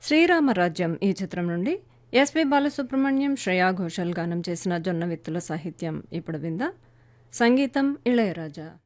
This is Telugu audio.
శ్రీరామరాజ్యం ఈ చిత్రం నుండి ఎస్పి బాలసుబ్రహ్మణ్యం, శ్రేయా ఘోషల్ గానం చేసిన జొన్నవిత్తుల సాహిత్యం ఇప్పుడు విందాం. సంగీతం ఇళయరాజా.